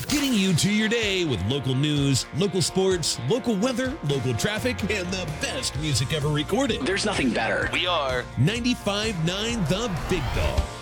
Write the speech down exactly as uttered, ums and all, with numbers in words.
getting you to your day with local news, local sports, local weather, local traffic, and the best music ever recorded. There's nothing better. We are ninety-five point nine The Big Dog.